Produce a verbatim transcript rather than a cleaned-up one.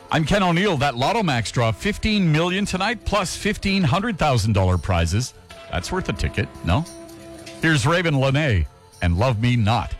I'm Ken O'Neill. That Lotto Max draw, fifteen million dollars tonight, plus fifteen hundred thousand dollars prizes. That's worth a ticket, no? Here's Raven Lene and Love Me Not.